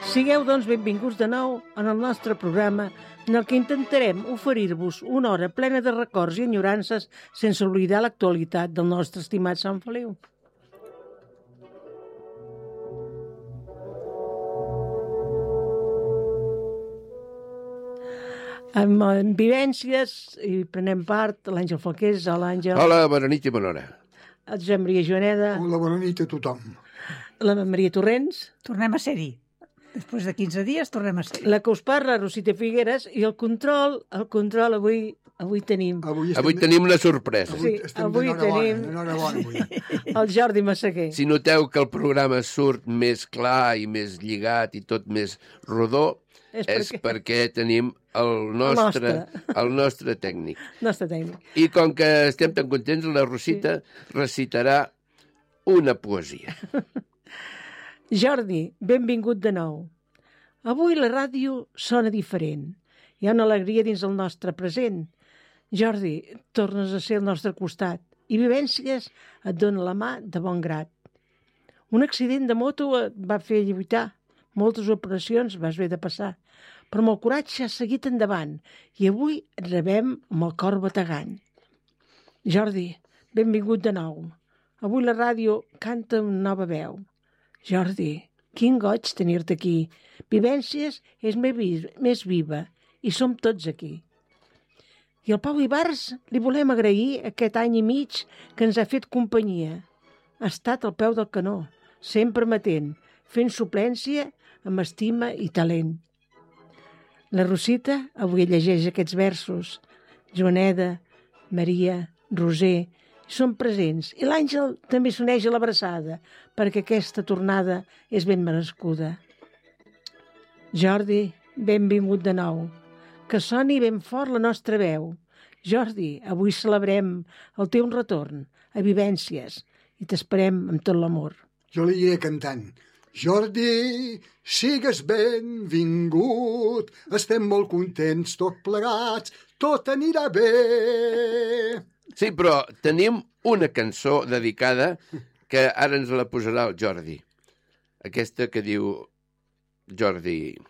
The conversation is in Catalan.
Sigueu, doncs, benvinguts de nou en el nostre programa en el que intentarem oferir-vos una hora plena de records i enyorances sense oblidar l'actualitat del nostre estimat Sant Feliu. En vivències hi prenem part l'Àngel Falqués. Hola, Àngel. Hola, bona nit i bona hora. El Josep Maria Joaneda. Hola, bona nit a tothom. La Maria Torrents. Tornem a ser-hi. Després de 15 dies tornem a ser-hi. La que us parla, Rosita Figueres, i el control avui tenim... Avui tenim una sorpresa. Sí, avui tenim el Jordi Massaguer. Si noteu que el programa surt més clar i més lligat i tot més rodó, és perquè tenim el nostre tècnic. I com que estem tan contents, la Rosita recitarà una poesia. Jordi, benvingut de nou. Avui la ràdio sona diferent. Hi ha una alegria dins el nostre present. Jordi, tornes a ser al nostre costat i Vivències et dona la mà de bon grat. Un accident de moto et va fer lluitar. Moltes operacions vas haver de passar, però amb el coratge has seguit endavant i avui et rebem amb el cor bategant. Jordi, benvingut de nou. Avui la ràdio canta una nova veu. Jordi, quin goig tenir-te aquí. Vivències és més viva i som tots aquí. I al Pau Ibars li volem agrair aquest any i mig que ens ha fet companyia. Ha estat al peu del canó, sempre amatent, fent suplència amb estima i talent. La Rosita avui llegeix aquests versos. Joaneda, Maria, Roser són presents i l'Àngel també s'uneix a l'abraçada perquè aquesta tornada és ben merescuda. Jordi, benvingut de nou. Que soni ben fort la nostra veu. Jordi, avui celebrem el teu retorn a Vivències i t'esperem amb tot l'amor. Jo li iré cantant. Jordi, sigues benvingut, estem molt contents tots plegats, tot anirà bé. Sí, però tenim una cançó dedicada que ara ens la posarà el Jordi. Aquesta que diu Jordi...